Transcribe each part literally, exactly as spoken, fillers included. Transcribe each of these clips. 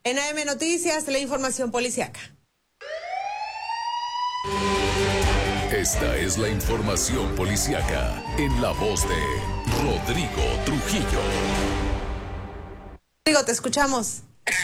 En A M Noticias, la información policiaca. Esta es la información policiaca en la voz de Rodrigo Trujillo. Rodrigo, te escuchamos.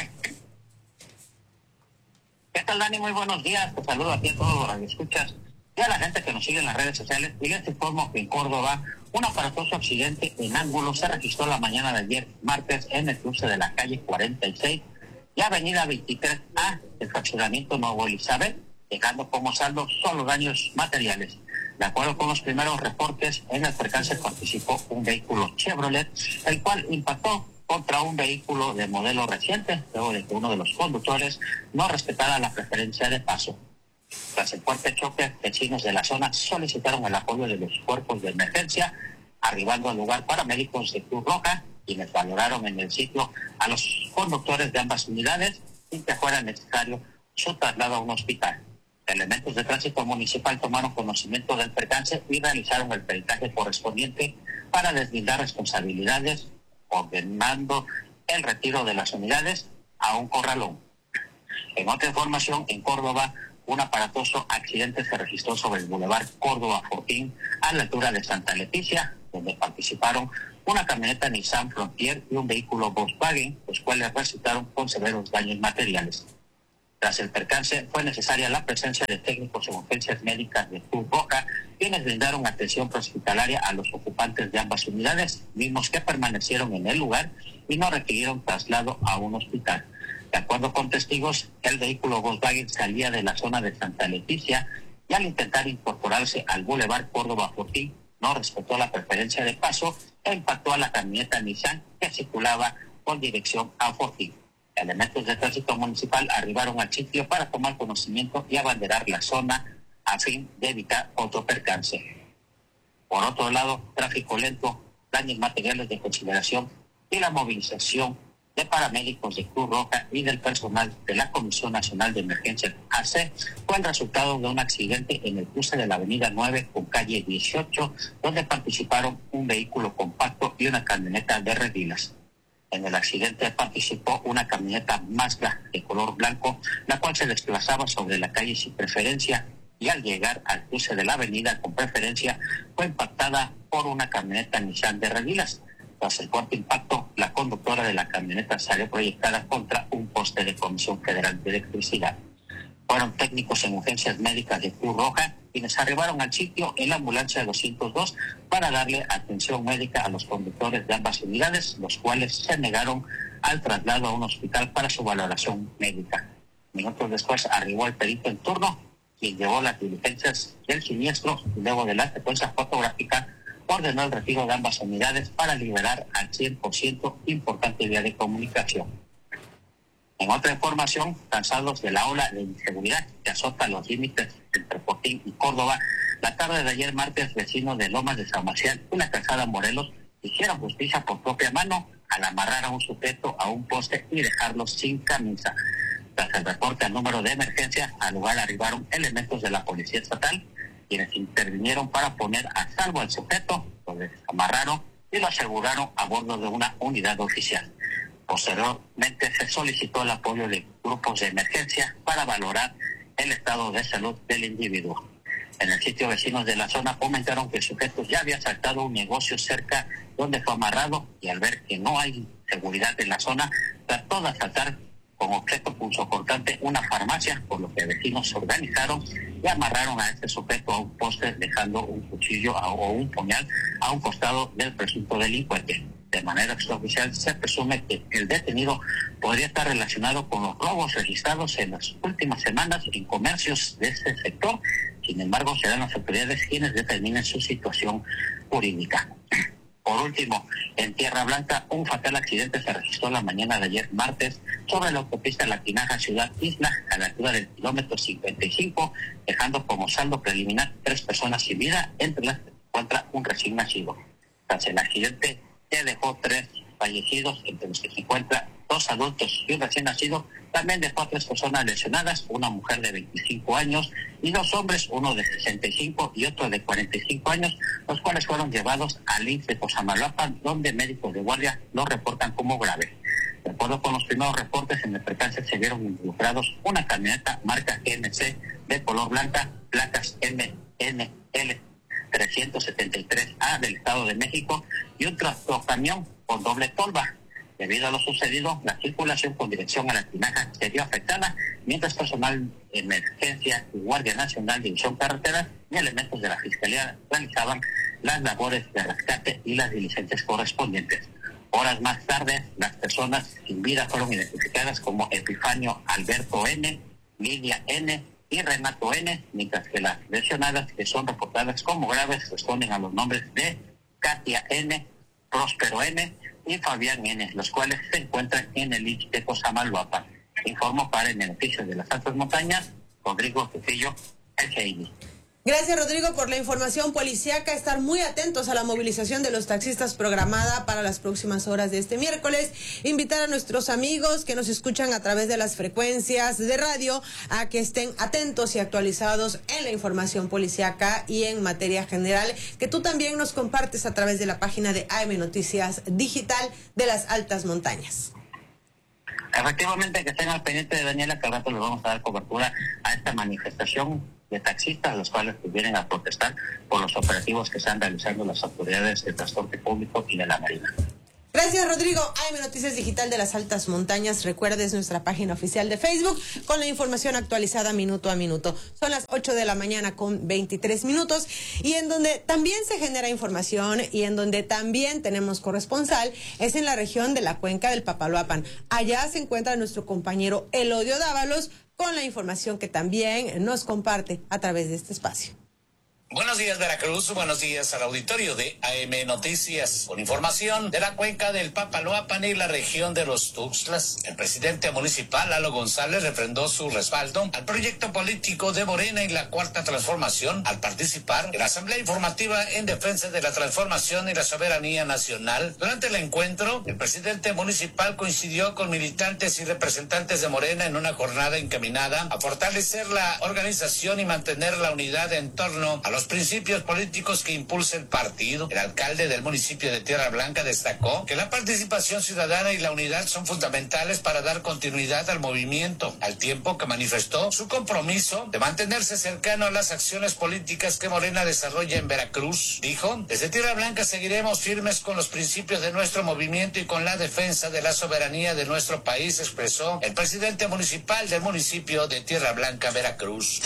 ¿Qué tal, Dani? Muy buenos días. Te saludo aquí a todos los que escuchas y a la gente que nos sigue en las redes sociales. Y les informo que en Córdoba un aparatoso accidente en ángulo se registró la mañana de ayer, martes, en el cruce de la calle cuarenta y seis y avenida veintitrés A del fraccionamiento Nuevo Elizabeth, dejando como saldo solo daños materiales. De acuerdo con los primeros reportes, en el percance participó un vehículo Chevrolet, el cual impactó contra un vehículo de modelo reciente, luego de que uno de los conductores no respetara la preferencia de paso. Tras el fuerte choque, vecinos de la zona solicitaron el apoyo de los cuerpos de emergencia, arribando al lugar paramédicos de Cruz Roja, quienes valoraron en el sitio a los conductores de ambas unidades sin que fuera necesario su traslado a un hospital. Elementos de tránsito municipal tomaron conocimiento del percance y realizaron el peritaje correspondiente para deslindar responsabilidades, ordenando el retiro de las unidades a un corralón. En otra información, en Córdoba, un aparatoso accidente se registró sobre el Boulevard Córdoba Fortín, a la altura de Santa Leticia, donde participaron una camioneta Nissan Frontier y un vehículo Volkswagen, los cuales resultaron con severos daños materiales. Tras el percance, fue necesaria la presencia de técnicos en urgencias médicas de Cruz Roja, quienes brindaron atención prehospitalaria a los ocupantes de ambas unidades, mismos que permanecieron en el lugar y no requirieron traslado a un hospital. De acuerdo con testigos, el vehículo Volkswagen salía de la zona de Santa Leticia y al intentar incorporarse al Boulevard Córdoba Fortín, no respetó la preferencia de paso e impactó a la camioneta Nissan que circulaba con dirección a Fortín. Elementos de tránsito municipal arribaron al sitio para tomar conocimiento y abanderar la zona a fin de evitar otro percance. Por otro lado, tráfico lento, daños materiales de consideración y la movilización de paramédicos de Cruz Roja y del personal de la Comisión Nacional de Emergencias A C fue el resultado de un accidente en el cruce de la avenida nueve con calle dieciocho, donde participaron un vehículo compacto y una camioneta de redilas. En el accidente participó una camioneta Mazda de color blanco, la cual se desplazaba sobre la calle Sin Preferencia y al llegar al cruce de la avenida con Preferencia fue impactada por una camioneta Nissan de redilas. Tras el fuerte impacto, la conductora de la camioneta salió proyectada contra un poste de Comisión Federal de Electricidad. Fueron técnicos en urgencias médicas de Cruz Roja quienes arribaron al sitio en la ambulancia doscientos dos para darle atención médica a los conductores de ambas unidades, los cuales se negaron al traslado a un hospital para su valoración médica. Minutos después arribó el perito en turno, quien llevó las diligencias del siniestro y luego de la secuencia fotográfica ordenó el retiro de ambas unidades para liberar al cien por ciento importante vía de comunicación. En otra información, cansados de la ola de inseguridad que azota los límites entre Fortín y Córdoba, la tarde de ayer martes, vecinos de Lomas de San Marcial y la Calzada Morelos hicieron justicia por propia mano al amarrar a un sujeto a un poste y dejarlo sin camisa. Tras el reporte al número de emergencia, al lugar arribaron elementos de la Policía Estatal, quienes intervinieron para poner a salvo al sujeto, lo desamarraron y lo aseguraron a bordo de una unidad oficial. Posteriormente se solicitó el apoyo de grupos de emergencia para valorar el estado de salud del individuo. En el sitio, vecinos de la zona comentaron que el sujeto ya había asaltado un negocio cerca donde fue amarrado y al ver que no hay seguridad en la zona, trató de asaltar con objeto punzocortante una farmacia, por lo que vecinos se organizaron y amarraron a este sujeto a un poste, dejando un cuchillo o un puñal a un costado del presunto delincuente. De manera extraoficial se presume que el detenido podría estar relacionado con los robos registrados en las últimas semanas en comercios de este sector. Sin embargo, serán las autoridades quienes determinen su situación jurídica. Por último, en Tierra Blanca, un fatal accidente se registró la mañana de ayer martes sobre la autopista La Tinaja Ciudad Isla, a la altura del kilómetro cincuenta y cinco, dejando como saldo preliminar tres personas sin vida, entre las que se encuentra un recién nacido. Tras el accidente, se dejó tres fallecidos, entre los que se encuentran dos adultos y un recién nacido. También dejó a tres personas lesionadas, una mujer de veinticinco años y dos hombres, uno de sesenta y cinco y otro de cuarenta y cinco años, los cuales fueron llevados al I M S S de Cosamaloapan, donde médicos de guardia los reportan como graves. De acuerdo con los primeros reportes, en el percance se vieron involucrados una camioneta marca G M C de color blanca, placas M N L trescientos setenta y tres A del Estado de México y un tractocamión con doble tolva. Debido a lo sucedido, la circulación con dirección a la Tinaja se vio afectada, mientras personal de emergencia y Guardia Nacional División Carreteras y elementos de la Fiscalía realizaban las labores de rescate y las diligencias correspondientes. Horas más tarde, las personas sin vida fueron identificadas como Epifanio Alberto N, Lidia N y Renato N, mientras que las lesionadas, que son reportadas como graves, responden a los nombres de Katia N, Próspero N y Fabián N, los cuales se encuentran en el I X S S de Cosamaloapan. Informo para el beneficio de las altas montañas, Rodrigo Trujillo, L G I N. Gracias, Rodrigo, por la información policíaca. Estar muy atentos a la movilización de los taxistas programada para las próximas horas de este miércoles. Invitar a nuestros amigos que nos escuchan a través de las frecuencias de radio a que estén atentos y actualizados en la información policíaca y en materia general, que tú también nos compartes a través de la página de A M Noticias Digital de las Altas Montañas. Efectivamente, que estén al pendiente de Daniela, que al rato les vamos a dar cobertura a esta manifestación de taxistas, los cuales vienen a protestar por los operativos que están realizando las autoridades de transporte público y de la Marina. Gracias, Rodrigo. A M Noticias Digital de las Altas Montañas. Recuerdes nuestra página oficial de Facebook con la información actualizada minuto a minuto. Son las ocho de la mañana con veintitrés minutos y en donde también se genera información y en donde también tenemos corresponsal es en la región de la Cuenca del Papaloapan. Allá se encuentra nuestro compañero Elodio Dávalos con la información que también nos comparte a través de este espacio. Buenos días, Veracruz. Buenos días al auditorio de A M Noticias. Con información de la Cuenca del Papaloapan y la región de los Tuxtlas, el presidente municipal, Lalo González, refrendó su respaldo al proyecto político de Morena y la Cuarta Transformación al participar en la Asamblea Informativa en Defensa de la Transformación y la Soberanía Nacional. Durante el encuentro, el presidente municipal coincidió con militantes y representantes de Morena en una jornada encaminada a fortalecer la organización y mantener la unidad en torno a los principios políticos que impulsa el partido. El alcalde del municipio de Tierra Blanca destacó que la participación ciudadana y la unidad son fundamentales para dar continuidad al movimiento, al tiempo que manifestó su compromiso de mantenerse cercano a las acciones políticas que Morena desarrolla en Veracruz. Dijo, desde Tierra Blanca seguiremos firmes con los principios de nuestro movimiento y con la defensa de la soberanía de nuestro país, expresó el presidente municipal del municipio de Tierra Blanca, Veracruz.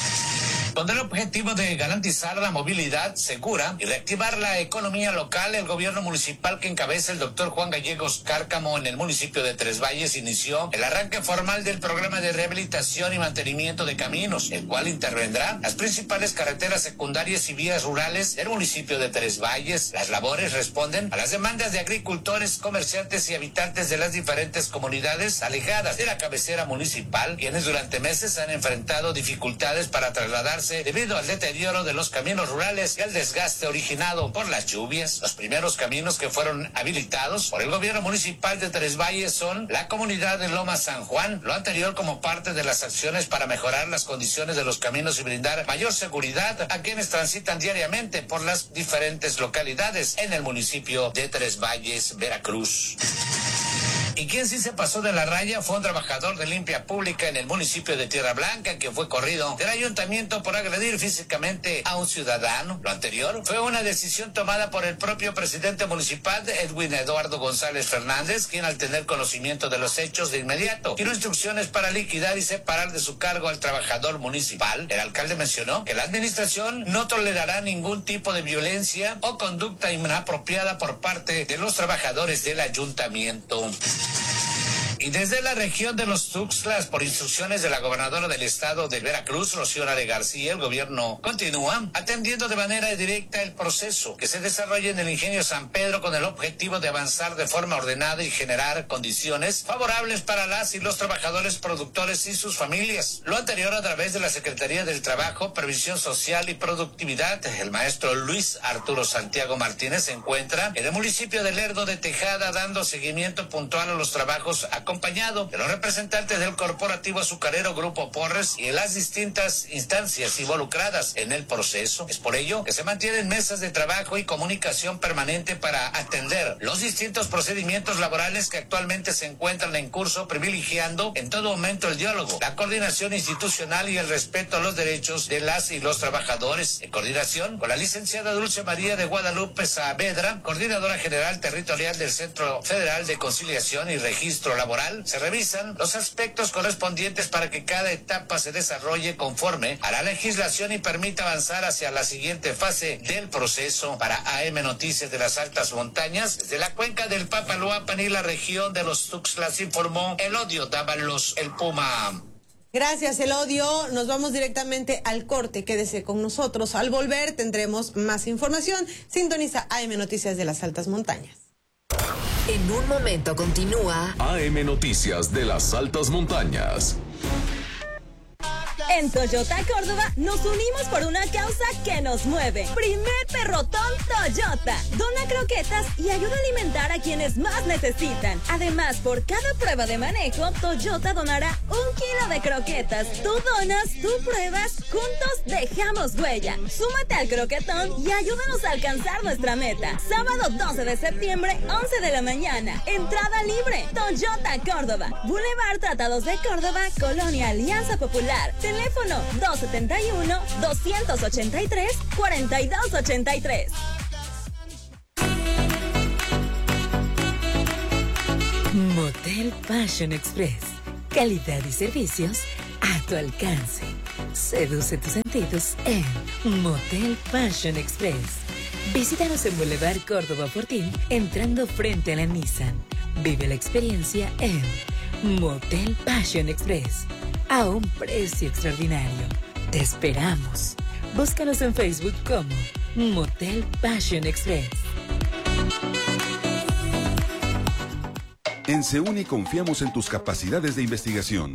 Con el objetivo de garantizar la movilidad segura y reactivar la economía local, el gobierno municipal que encabeza el doctor Juan Gallegos Cárcamo en el municipio de Tres Valles inició el arranque formal del programa de rehabilitación y mantenimiento de caminos, el cual intervendrá las principales carreteras secundarias y vías rurales del municipio de Tres Valles. Las labores responden a las demandas de agricultores, comerciantes y habitantes de las diferentes comunidades alejadas de la cabecera municipal, quienes durante meses han enfrentado dificultades para trasladarse debido al deterioro de los caminos rurales y al desgaste originado por las lluvias. Los primeros caminos que fueron habilitados por el gobierno municipal de Tres Valles son la comunidad de Loma San Juan, lo anterior como parte de las acciones para mejorar las condiciones de los caminos y brindar mayor seguridad a quienes transitan diariamente por las diferentes localidades en el municipio de Tres Valles, Veracruz. Y quien sí se pasó de la raya fue un trabajador de limpia pública en el municipio de Tierra Blanca, que fue corrido del ayuntamiento por agredir físicamente a un ciudadano. Lo anterior fue una decisión tomada por el propio presidente municipal, Edwin Eduardo González Fernández, quien al tener conocimiento de los hechos de inmediato dio instrucciones para liquidar y separar de su cargo al trabajador municipal. El alcalde mencionó que la administración no tolerará ningún tipo de violencia o conducta inapropiada por parte de los trabajadores del ayuntamiento. Y desde la región de los Tuxtlas, por instrucciones de la gobernadora del estado de Veracruz, Rocío Nale García, el gobierno continúa atendiendo de manera directa el proceso que se desarrolla en el Ingenio San Pedro con el objetivo de avanzar de forma ordenada y generar condiciones favorables para las y los trabajadores productores y sus familias. Lo anterior a través de la Secretaría del Trabajo, Previsión Social y Productividad. El maestro Luis Arturo Santiago Martínez se encuentra en el municipio de Lerdo de Tejada dando seguimiento puntual a los trabajos a acompañado de los representantes del corporativo azucarero Grupo Porres y de las distintas instancias involucradas en el proceso. Es por ello que se mantienen mesas de trabajo y comunicación permanente para atender los distintos procedimientos laborales que actualmente se encuentran en curso, privilegiando en todo momento el diálogo, la coordinación institucional y el respeto a los derechos de las y los trabajadores. En coordinación con la licenciada Dulce María de Guadalupe Saavedra, coordinadora general territorial del Centro Federal de Conciliación y Registro Laboral, se revisan los aspectos correspondientes para que cada etapa se desarrolle conforme a la legislación y permita avanzar hacia la siguiente fase del proceso. Para A M Noticias de las Altas Montañas, desde la cuenca del Papaloapan y la región de los Tuxtlas, informó Elodio Dávalos, el Puma. Gracias, Elodio. Nos vamos directamente al corte. Quédese con nosotros. Al volver tendremos más información. Sintoniza A M Noticias de las Altas Montañas. En un momento continúa A M Noticias de las Altas Montañas. En Toyota Córdoba nos unimos por una causa que nos mueve. Primer Perrotón Toyota. Dona croquetas y ayuda a alimentar a quienes más necesitan. Además, por cada prueba de manejo, Toyota donará un kilo de croquetas. Tú donas, tú pruebas, juntos dejamos huella. Súmate al croquetón y ayúdanos a alcanzar nuestra meta. Sábado doce de septiembre, once de la mañana. Entrada libre. Toyota Córdoba. Boulevard Tratados de Córdoba, Colonia Alianza Popular. Teléfono dos setenta y uno, doscientos ochenta y tres, cuarenta y dos ochenta y tres. Motel Fashion Express. Calidad y servicios a tu alcance. Seduce tus sentidos en Motel Fashion Express. Visítanos en Boulevard Córdoba Fortín, entrando frente a la Nissan. Vive la experiencia en Motel Fashion Express. A un precio extraordinario. Te esperamos. Búscanos en Facebook como Motel Fashion Express. En SEUNI confiamos en tus capacidades de investigación.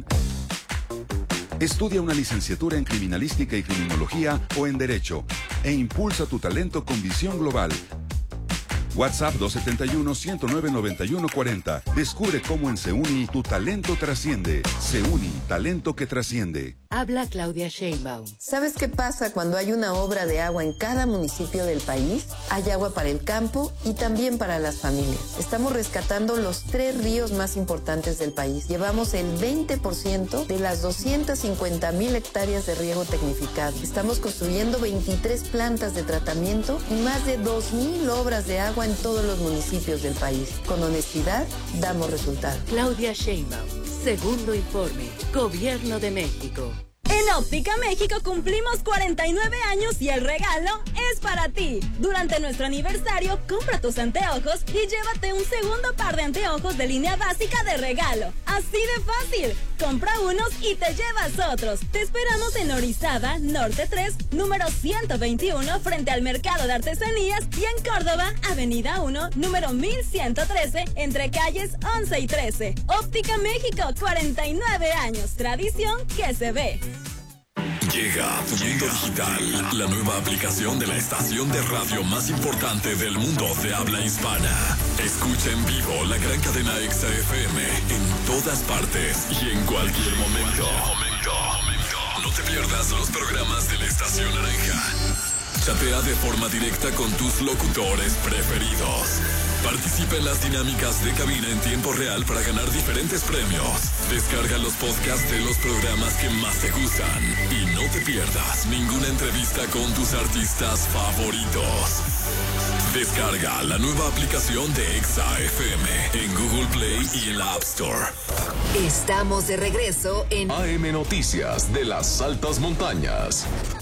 Estudia una licenciatura en Criminalística y Criminología o en Derecho e impulsa tu talento con visión global. WhatsApp dos setenta y uno, ciento nueve, noventa y uno cuarenta. Descubre cómo en SEUNI tu talento trasciende. SEUNI, talento que trasciende. Habla Claudia Sheinbaum. ¿Sabes qué pasa cuando hay una obra de agua en cada municipio del país? Hay agua para el campo y también para las familias. Estamos rescatando los tres ríos más importantes del país. Llevamos el veinte por ciento de las doscientas cincuenta mil hectáreas de riego tecnificado. Estamos construyendo veintitrés plantas de tratamiento y más de dos mil obras de agua en todos los municipios del país. Con honestidad, damos resultados. Claudia Sheinbaum. Segundo informe. Gobierno de México. En Óptica México cumplimos cuarenta y nueve años y el regalo es para ti. Durante nuestro aniversario, compra tus anteojos y llévate un segundo par de anteojos de línea básica de regalo. Así de fácil. Compra unos y te llevas otros. Te esperamos en Orizaba, Norte tres, número ciento veintiuno, frente al Mercado de Artesanías, y en Córdoba, Avenida uno, número mil ciento trece, entre calles once y trece. Óptica México, cuarenta y nueve años. Tradición que se ve. Llega Mundo Digital, la nueva aplicación de la estación de radio más importante del mundo de habla hispana. Escucha en vivo la gran cadena Exa F M en todas partes y en cualquier momento. No te pierdas los programas de la estación naranja. Chatea de forma directa con tus locutores preferidos. Participa en las dinámicas de cabina en tiempo real para ganar diferentes premios. Descarga los podcasts de los programas que más te gustan y no te pierdas ninguna entrevista con tus artistas favoritos. Descarga la nueva aplicación de Exa F M en Google Play y en la App Store. Estamos de regreso en A M Noticias de las Altas Montañas.